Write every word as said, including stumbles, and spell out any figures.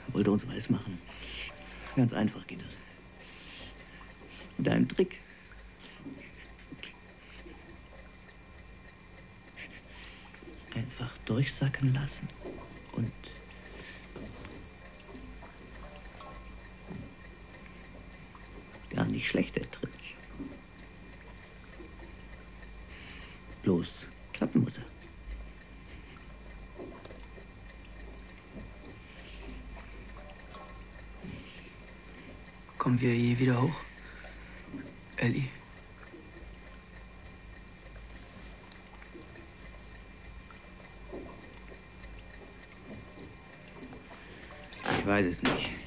Wollte uns weiß machen. Ganz einfach geht das. Mit einem Trick. Einfach durchsacken lassen und gar nicht schlecht, der Trick. Bloß klappen muss er. Kommen wir je wieder hoch, Ellie? Ich weiß es nicht.